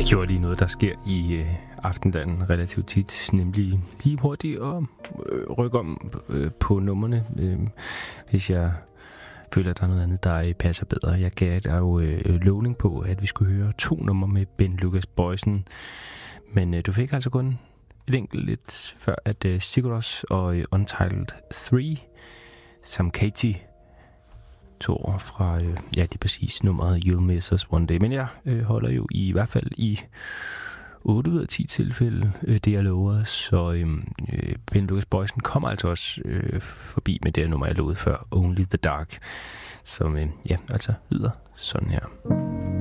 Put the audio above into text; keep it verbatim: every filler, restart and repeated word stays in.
Jo, lige noget, der sker i øh, aftendagen relativt tit, nemlig lige hurtigt at øh, rykke om øh, på numrene, øh, hvis jeg føler, at der er noget andet, der øh, passer bedre. Jeg gav dig jo øh, lovning på, at vi skulle høre to numre med Ben Lucas Boysen, men øh, du fik altså kun et enkelt lidt før, at øh, Sigurdos og øh, Untitled tre, som Katie, to år fra, øh, ja, det er præcis nummeret You'll Miss Us One Day. Men jeg øh, holder jo i, i hvert fald i otte ud af ti tilfælde øh, det, jeg lover. Så øh, Ben Lucas Boysen kommer altså også øh, forbi med det her nummer, jeg lovede før, Only the Dark, som øh, ja, altså lyder sådan her.